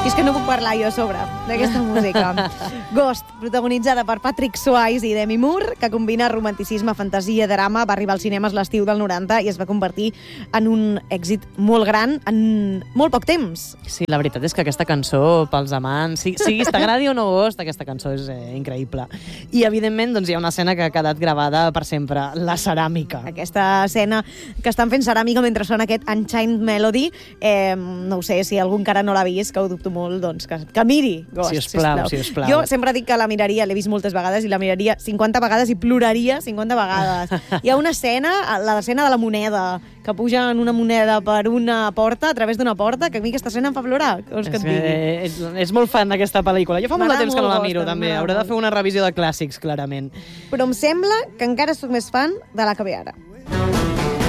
I és que no puc parlar jo a sobre d'aquesta música. Ghost, protagonitzada per Patrick Swayze i Demi Moore, que combina romanticisme, fantasia, drama, va arribar als cinemes l'estiu del 90 i es va convertir en un èxit molt gran en molt poc temps. Sí, la veritat és que aquesta cançó, pels amants, siguis t'agradi o no Ghost, aquesta cançó és increïble. I, evidentment, doncs, hi ha una escena que ha quedat gravada per sempre, la ceràmica. Aquesta escena que estan fent ceràmica mentre sona aquest Unchained Melody, no ho sé, si algú encara no l'ha vist, que ho dubto molt, doncs que miri Ghost, sisplau. Jo sempre dic que la miraria, l'he vist moltes vegades, i la miraria 50 vegades i ploraria 50 vegades. Hi ha una escena, l'escena de la moneda, que puja en una moneda per una porta, a través d'una porta, que a mi aquesta escena em fa plorar. És molt fan d'aquesta pel·lícula. Jo fa molt de temps que no la miro, també. Hauré de fer una revisió de clàssics, clarament. Però em sembla que encara soc més fan de la que ve ara.